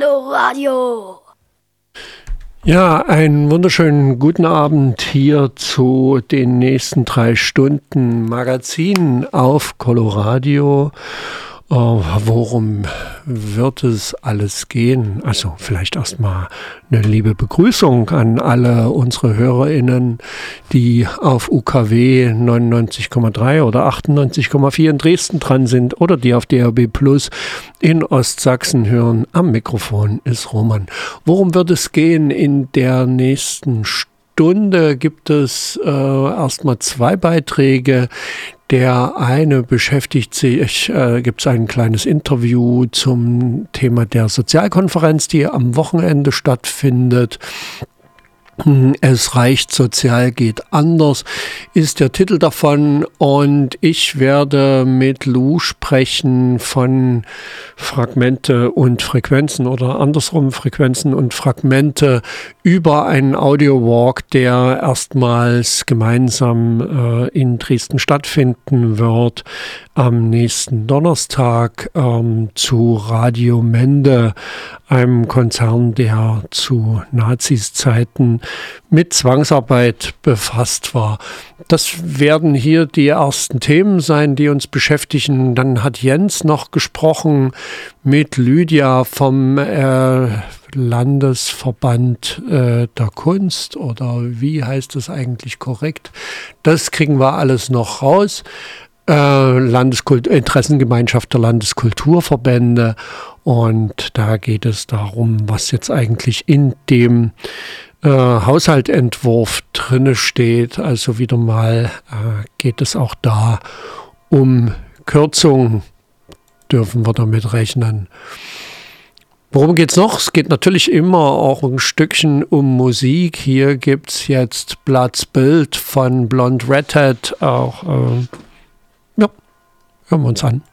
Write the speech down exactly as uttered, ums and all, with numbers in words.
Coloradio. Ja, einen wunderschönen guten Abend hier zu den nächsten drei Stunden Magazin auf Coloradio. Oh, worum wird es alles gehen? Also vielleicht erstmal eine liebe Begrüßung an alle unsere HörerInnen, die auf U K W neunundneunzig Komma drei oder achtundneunzig Komma vier in Dresden dran sind oder die auf D A B Plus in Ostsachsen hören. Am Mikrofon ist Roman. Worum wird es gehen in der nächsten Stunde? Gibt es äh, erstmal zwei Beiträge. Der eine beschäftigt sich, äh, gibt es ein kleines Interview zum Thema der Sozialkonferenz, die am Wochenende stattfindet. Es reicht, sozial geht anders, ist der Titel davon, und ich werde mit Lou sprechen von Fragmente und Frequenzen oder andersrum Frequenzen und Fragmente über einen Audio-Walk, der erstmals gemeinsam äh, in Dresden stattfinden wird am nächsten Donnerstag ähm, zu Radio Mende, einem Konzern, der zu Nazis Zeiten mit Zwangsarbeit befasst war. Das werden hier die ersten Themen sein, die uns beschäftigen. Dann hat Jens noch gesprochen mit Lydia vom äh, Landesverband äh, der Kunst, oder wie heißt das eigentlich korrekt? Das kriegen wir alles noch raus. Äh, Landeskult- Interessengemeinschaft der Landeskulturverbände, und da geht es darum, was jetzt eigentlich in dem äh, Haushaltentwurf drinne steht. Also wieder mal äh, geht es auch da um Kürzungen, dürfen wir damit rechnen. Worum geht's noch? Es geht natürlich immer auch ein Stückchen um Musik. Hier gibt es jetzt Blood's Bild von Blonde Redhead. Auch, äh, ja, hören wir uns an.